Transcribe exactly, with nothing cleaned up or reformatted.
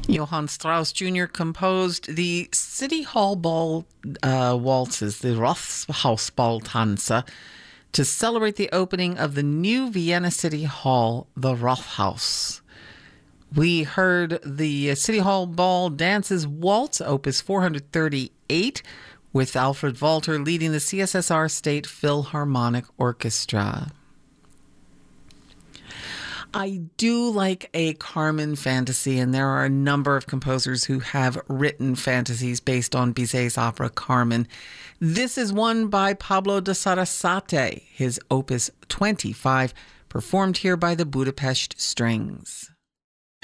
Johann Strauss Junior composed the City Hall Ball uh, waltzes, the Rathausballtanze, to celebrate the opening of the new Vienna City Hall, the Rathaus. We heard the City Hall Ball Dances Waltz, Opus four thirty-eight, with Alfred Walter leading the C S S R State Philharmonic Orchestra. I do like a Carmen fantasy, and there are a number of composers who have written fantasies based on Bizet's opera Carmen. This is one by Pablo de Sarasate, his Opus twenty-five, performed here by the Budapest Strings.